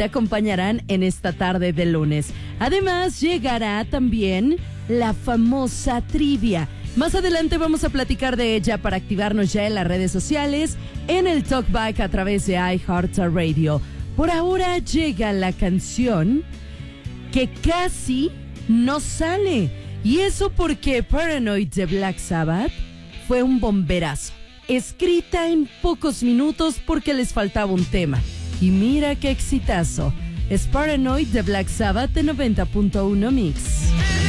te acompañarán en esta tarde de lunes. Además, llegará también la famosa trivia. Más adelante vamos a platicar de ella para activarnos ya en las redes sociales, en el Talkback a través de iHeartRadio. Por ahora llega la canción que casi no sale. Y eso porque Paranoid de Black Sabbath fue un bomberazo. Escrita en pocos minutos porque les faltaba un tema. Y mira qué exitazo. Es Paranoid de Black Sabbath de 90.1 Mix.